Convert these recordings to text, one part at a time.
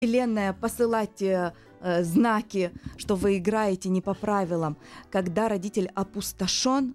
Вселенная посылать знаки, что вы играете не по правилам. Когда родитель опустошен,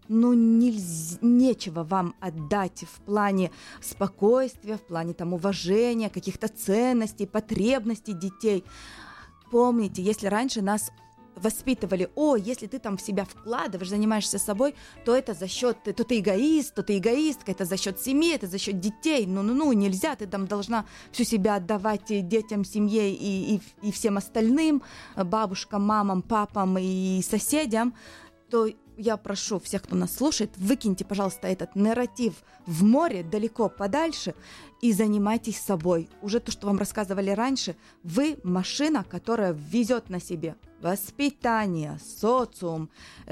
нечего вам отдать в плане спокойствия, в плане уважения, каких-то ценностей, потребностей детей. Помните, если раньше нас воспитывали, если ты там в себя вкладываешь, занимаешься собой, то это за счет, то ты эгоист, то ты эгоистка, это за счет семьи, это за счет детей, нельзя, ты там должна всю себя отдавать детям, семье и всем остальным, бабушкам, мамам, папам и соседям, то я прошу всех, кто нас слушает, выкиньте, пожалуйста, этот нарратив в море, далеко подальше, и занимайтесь собой. Уже то, что вам рассказывали раньше, вы машина, которая везет на себе воспитание, социум,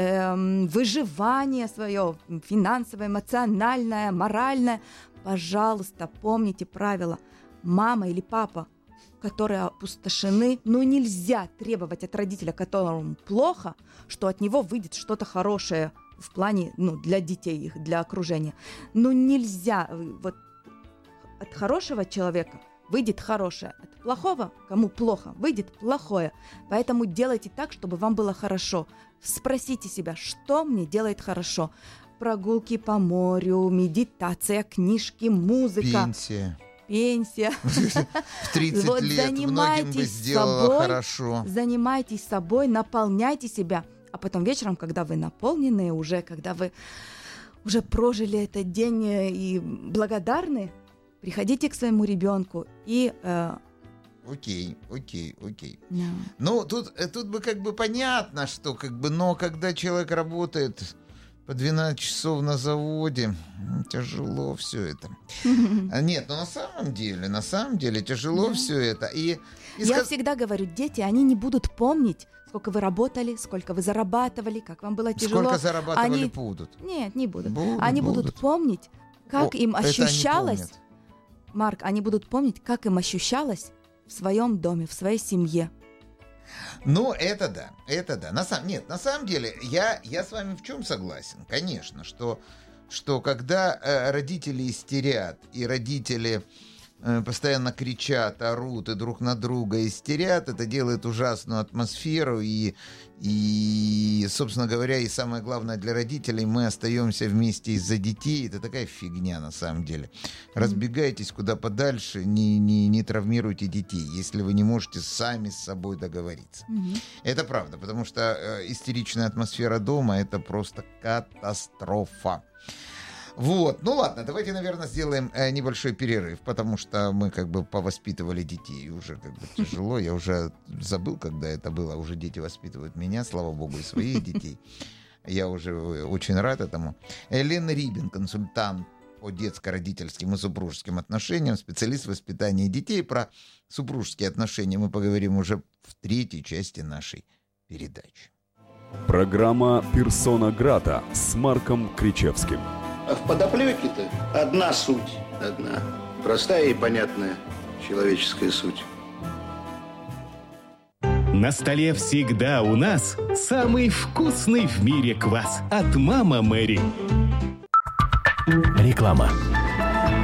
выживание свое, финансовое, эмоциональное, моральное. Пожалуйста, помните правила. Мама или папа, которые опустошены, нельзя требовать от родителя, которому плохо, что от него выйдет что-то хорошее в плане, для детей их, для окружения. Нельзя, от хорошего человека выйдет хорошее, от плохого, кому плохо, выйдет плохое. Поэтому делайте так, чтобы вам было хорошо. Спросите себя, что мне делает хорошо. Прогулки по морю, медитация, книжки, музыка. Пенсия. В 30 лет многим бы сделала хорошо. Занимайтесь собой, наполняйте себя. А потом вечером, когда вы наполнены уже, когда вы уже прожили этот день и благодарны, приходите к своему ребенку и... Окей. Yeah. Тут бы понятно, что но когда человек работает по 12 часов на заводе, тяжело все это. Нет, на самом деле тяжело все это. Я всегда говорю, дети, они не будут помнить, сколько вы работали, сколько вы зарабатывали, как вам было тяжело. Сколько зарабатывали будут? Нет, не будут. Они будут помнить, как им ощущалось. Марк, они будут помнить, как им ощущалось в своем доме, в своей семье. Это да. На самом деле, я с вами в чем согласен? Конечно, что когда родители истерят, и родители постоянно кричат, орут и друг на друга истерят, это делает ужасную атмосферу, и, собственно говоря, и самое главное для родителей, мы остаемся вместе из-за детей. Это такая фигня на самом деле. Разбегайтесь куда подальше, не травмируйте детей, если вы не можете сами с собой договориться. Это правда, потому что истеричная атмосфера дома — это просто катастрофа. Ладно, давайте, наверное, сделаем небольшой перерыв, потому что мы повоспитывали детей, уже тяжело, я уже забыл, когда это было, уже дети воспитывают меня, слава богу, и своих детей, я уже очень рад этому. Елена Рибин, консультант по детско-родительским и супружеским отношениям, специалист в воспитании детей. Про супружеские отношения мы поговорим уже в третьей части нашей передачи. Программа «Персона Грата» с Марком Кричевским. А в подоплеке-то одна суть, одна. Простая и понятная человеческая суть. На столе всегда у нас самый вкусный в мире квас от «Мама Мэри». Реклама.